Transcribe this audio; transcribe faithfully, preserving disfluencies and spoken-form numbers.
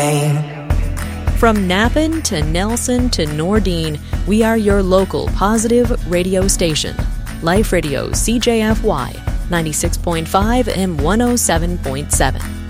From Napan to Nelson to Nordine, we are your local positive radio station. Life Radio C J F Y, ninety-six point five and one oh seven point seven.